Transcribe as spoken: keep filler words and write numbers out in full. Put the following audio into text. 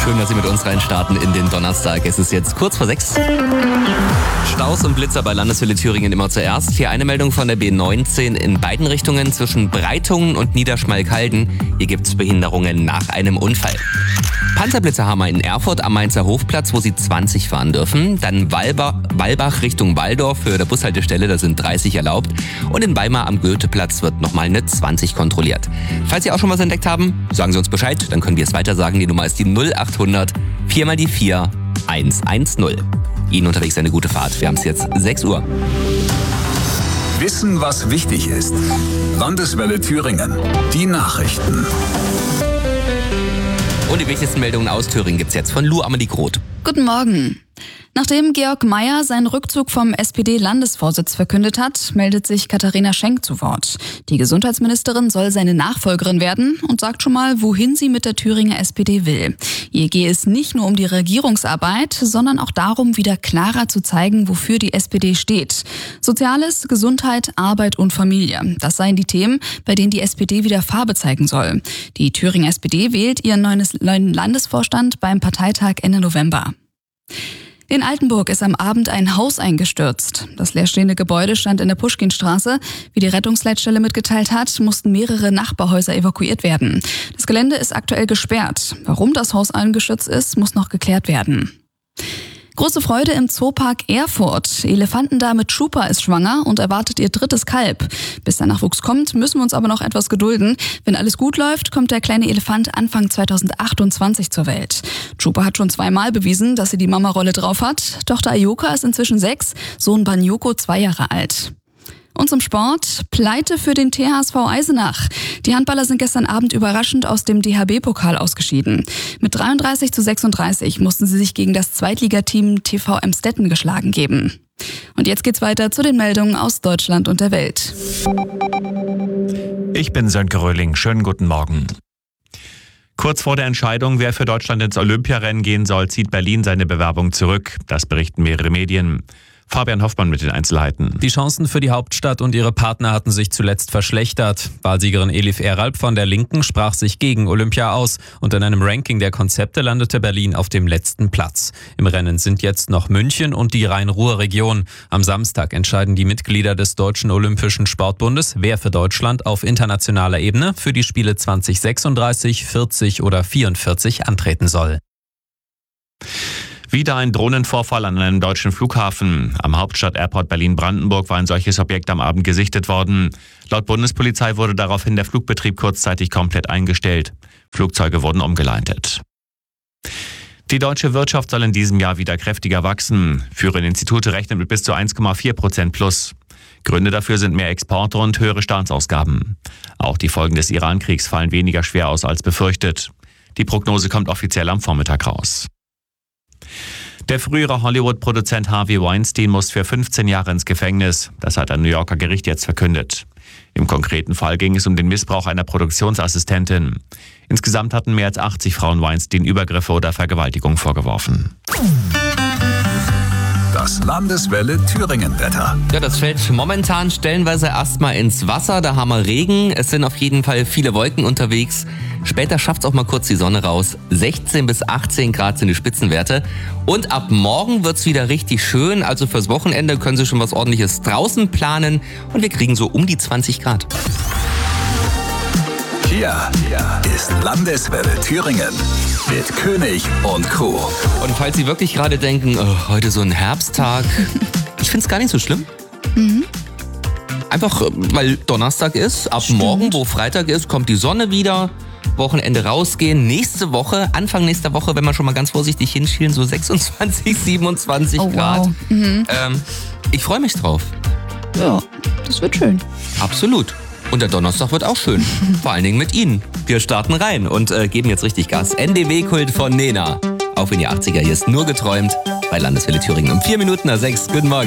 Schön, dass Sie mit uns reinstarten in den Donnerstag. Es ist jetzt kurz vor sechs. Staus und Blitzer bei Landeswelle Thüringen immer zuerst. Hier eine Meldung von der B neunzehn in beiden Richtungen zwischen Breitungen und Niederschmalkalden. Hier gibt es Behinderungen nach einem Unfall. Panzerblitzerhammer in Erfurt am Mainzer Hofplatz, wo Sie zwanzig fahren dürfen. Dann Walbach, Walbach Richtung Walldorf für der Bushaltestelle, da sind dreißig erlaubt. Und in Weimar am Goetheplatz wird nochmal eine zwanzig kontrolliert. Falls Sie auch schon was entdeckt haben, sagen Sie uns Bescheid, dann können wir es weiter sagen. Die Nummer ist die null achthundert vier mal die vier eins eins null. Ihnen unterwegs eine gute Fahrt. Wir haben es jetzt sechs Uhr. Wissen, was wichtig ist. Landeswelle Thüringen. Die Nachrichten. Und die wichtigsten Meldungen aus Thüringen gibt's jetzt von Lou Amelie Groth. Guten Morgen. Nachdem Georg Mayer seinen Rückzug vom S P D-Landesvorsitz verkündet hat, meldet sich Katharina Schenk zu Wort. Die Gesundheitsministerin soll seine Nachfolgerin werden und sagt schon mal, wohin sie mit der Thüringer S P D will. Ihr gehe es nicht nur um die Regierungsarbeit, sondern auch darum, wieder klarer zu zeigen, wofür die S P D steht. Soziales, Gesundheit, Arbeit und Familie. Das seien die Themen, bei denen die S P D wieder Farbe zeigen soll. Die Thüringer S P D wählt ihren neuen Landesvorstand beim Parteitag Ende November. In Altenburg ist am Abend ein Haus eingestürzt. Das leerstehende Gebäude stand in der Puschkinstraße. Wie die Rettungsleitstelle mitgeteilt hat, mussten mehrere Nachbarhäuser evakuiert werden. Das Gelände ist aktuell gesperrt. Warum das Haus eingestürzt ist, muss noch geklärt werden. Große Freude im Zoopark Erfurt. Elefantendame Chupa ist schwanger und erwartet ihr drittes Kalb. Bis der Nachwuchs kommt, müssen wir uns aber noch etwas gedulden. Wenn alles gut läuft, kommt der kleine Elefant Anfang zweitausendachtundzwanzig zur Welt. Chupa hat schon zweimal bewiesen, dass sie die Mama-Rolle drauf hat. Tochter Ayoka ist inzwischen sechs, Sohn Banyoko zwei Jahre alt. Und zum Sport, Pleite für den T H S V Eisenach. Die Handballer sind gestern Abend überraschend aus dem D H B-Pokal ausgeschieden. Mit dreiunddreißig zu sechsunddreißig mussten sie sich gegen das Zweitligateam T V Emstetten geschlagen geben. Und jetzt geht's weiter zu den Meldungen aus Deutschland und der Welt. Ich bin Sönke Röhling. Schönen guten Morgen. Kurz vor der Entscheidung, wer für Deutschland ins Olympiarennen gehen soll, zieht Berlin seine Bewerbung zurück. Das berichten mehrere Medien. Fabian Hoffmann mit den Einzelheiten. Die Chancen für die Hauptstadt und ihre Partner hatten sich zuletzt verschlechtert. Wahlsiegerin Elif Eralp von der Linken sprach sich gegen Olympia aus und in einem Ranking der Konzepte landete Berlin auf dem letzten Platz. Im Rennen sind jetzt noch München und die Rhein-Ruhr-Region. Am Samstag entscheiden die Mitglieder des Deutschen Olympischen Sportbundes, wer für Deutschland auf internationaler Ebene für die Spiele zwanzig sechsunddreißig, vierzig oder vierundvierzig antreten soll. Wieder ein Drohnenvorfall an einem deutschen Flughafen. Am Hauptstadt-Airport Berlin-Brandenburg war ein solches Objekt am Abend gesichtet worden. Laut Bundespolizei wurde daraufhin der Flugbetrieb kurzzeitig komplett eingestellt. Flugzeuge wurden umgeleitet. Die deutsche Wirtschaft soll in diesem Jahr wieder kräftiger wachsen. Führende Institute rechnen mit bis zu eins Komma vier Prozent plus. Gründe dafür sind mehr Exporte und höhere Staatsausgaben. Auch die Folgen des Iran-Kriegs fallen weniger schwer aus als befürchtet. Die Prognose kommt offiziell am Vormittag raus. Der frühere Hollywood-Produzent Harvey Weinstein muss für fünfzehn Jahre ins Gefängnis. Das hat ein New Yorker Gericht jetzt verkündet. Im konkreten Fall ging es um den Missbrauch einer Produktionsassistentin. Insgesamt hatten mehr als achtzig Frauen Weinstein Übergriffe oder Vergewaltigung vorgeworfen. Das Landeswelle Thüringen-Wetter. Ja, das fällt momentan stellenweise erstmal ins Wasser. Da haben wir Regen. Es sind auf jeden Fall viele Wolken unterwegs. Später schafft es auch mal kurz die Sonne raus. sechzehn bis achtzehn Grad sind die Spitzenwerte. Und ab morgen wird's wieder richtig schön. Also fürs Wochenende können Sie schon was Ordentliches draußen planen. Und wir kriegen so um die zwanzig Grad. Hier, hier ist Landeswelle Thüringen mit König und Kuh. Und falls Sie wirklich gerade denken, oh, heute so ein Herbsttag, ich find's gar nicht so schlimm. Mhm. Einfach, weil Donnerstag ist. Ab Stimmt. morgen, wo Freitag ist, kommt die Sonne wieder. Wochenende rausgehen. Nächste Woche, Anfang nächster Woche, wenn wir schon mal ganz vorsichtig hinschielen, so sechsundzwanzig, siebenundzwanzig Oh, Grad. wow. Mhm. Ähm, ich freue mich drauf. Ja, das wird schön. Absolut. Und der Donnerstag wird auch schön. Vor allen Dingen mit Ihnen. Wir starten rein und äh, geben jetzt richtig Gas. N D W-Kult von Nena. Auf in die achtziger. Hier ist nur geträumt bei Landeswelle Thüringen. Um vier Minuten nach sechs. Guten Morgen.